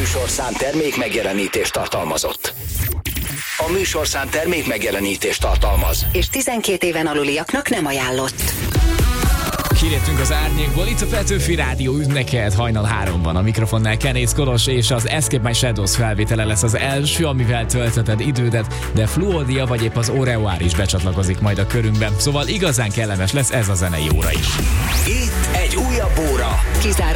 műsorszám termék megjelenítést tartalmazott. A műsorszám termék megjelenítést tartalmaz. És 12 éven aluliaknak nem ajánlott. Kirétünk az árnyékból, itt a Petőfi Rádió ünnekelt hajnal 3-ban. A mikrofonnál Kenész Kolos, és az Escape My Shadows felvétele lesz az első, amivel töltheted idődet, de Fluodia vagy épp az Oreoár is becsatlakozik majd a körünkben. Szóval igazán kellemes lesz ez a zenei óra is. Itt egy újabb óra.